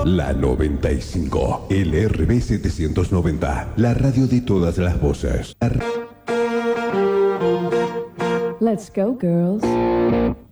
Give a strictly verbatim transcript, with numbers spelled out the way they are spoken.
La noventa y cinco, L R B setecientos noventa, la radio de todas las voces. La ra- Let's go, girls.